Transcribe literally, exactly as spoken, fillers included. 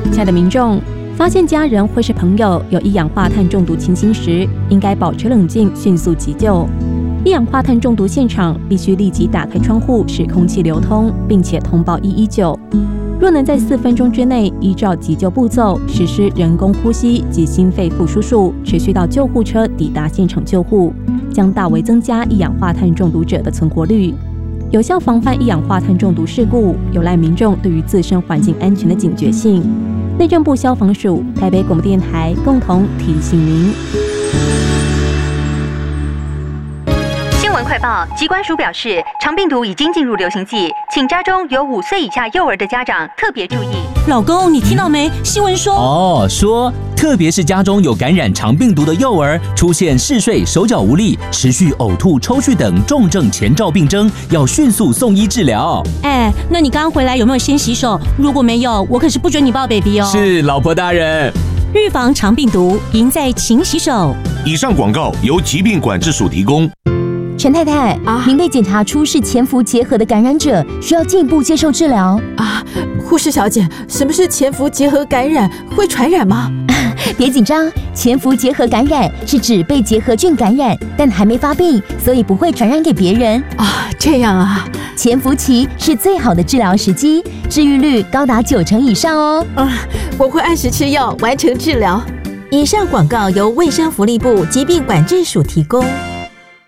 亲爱的民众，发现家人或是朋友有一氧化碳中毒情形时，应该保持冷静，迅速急救。一氧化碳中毒现场必须立即打开窗户，使空气流通，并且通报一一九。若能在四分钟之内依照急救步骤实施人工呼吸及心肺复苏术，持续到救护车抵达现场救护，将大为增加一氧化碳中毒者的存活率，有效防范一氧化碳中毒事故，有赖民众对于自身环境安全的警觉性。内政部消防署、台北广播电台共同提醒您。 新闻快报，疾管署表示，肠病毒已经进入流行季，请家中有五岁以下幼儿的家长特别注意。 老公，你听到没？新闻说哦，说特别是家中有感染肠病毒的幼儿，出现嗜睡、手脚无力、持续呕吐、抽搐等重症前兆病征，要迅速送医治疗。 哎，那你刚刚回来有没有先洗手？如果没有，我可是不准你抱 baby 哦。 是，老婆大人。 预防肠病毒，赢在勤洗手。 以上广告由疾病管制署提供。 陈太太，啊，您被检查出是潜伏结核的感染者，需要进一步接受治疗。 啊，护士小姐，什么是潜伏结核感染？会传染吗？ 别紧张，潜伏结核感染是指被结核菌感染，但还没发病，所以不会传染给别人。 啊，这样啊。 潜伏期是最好的治疗时机，治愈率高达九成以上哦。 啊，我会按时吃药，完成治疗。以上广告由卫生福利部疾病管制署提供。